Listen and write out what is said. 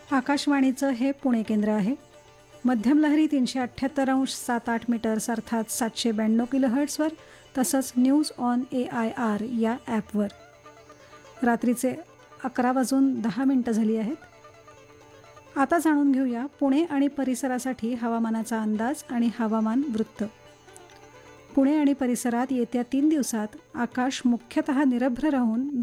आकाशवाणीचं हे पुणे केंद्र आहे. मध्यम लहरी 378.78 मीटर्स अर्थात 792 किलोहर्ट्सवर, तसंच न्यूज ऑन AIR या ॲपवर. रात्रीचे 11:10 झाली आहेत. आता जाणून घेऊया पुणे आणि परिसरासाठी हवामानाचा अंदाज आणि हवामान वृत्त. पुणे आणि परिसरात येत्या 3 दिवसात आकाश मुख्यतः निरभ्र राहून